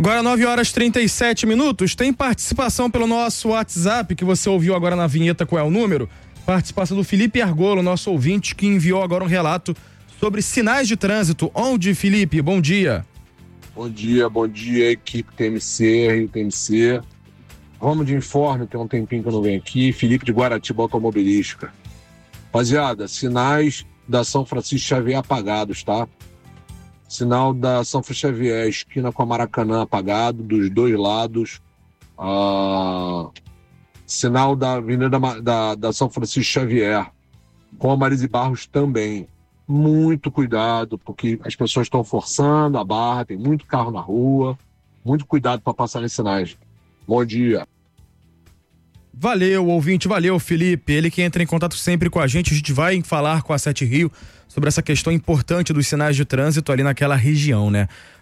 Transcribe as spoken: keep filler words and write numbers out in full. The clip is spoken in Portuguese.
Agora nove horas e trinta e sete minutos, tem participação pelo nosso WhatsApp, que você ouviu agora na vinheta, qual é o número? Participação do Felipe Argolo, nosso ouvinte, que enviou agora um relato sobre sinais de trânsito. Onde, Felipe? Bom dia. Bom dia, bom dia, equipe T M C, Rio T M C. Vamos de informe, tem um tempinho que eu não venho aqui. Felipe de Guaratiba Automobilística. Rapaziada, sinais da São Francisco Xavier apagados, tá? Sinal da São Francisco Xavier, esquina com a Maracanã apagado, dos dois lados. Ah, sinal da Avenida da, da, da São Francisco Xavier, com a Marise Barros também. Muito cuidado, porque as pessoas estão forçando a barra, tem muito carro na rua. Muito cuidado para passar nesses sinais. Bom dia. Valeu, ouvinte, valeu, Felipe. Ele que entra em contato sempre com a gente. A gente vai falar com a Sete Rio sobre essa questão importante dos sinais de trânsito ali naquela região, né?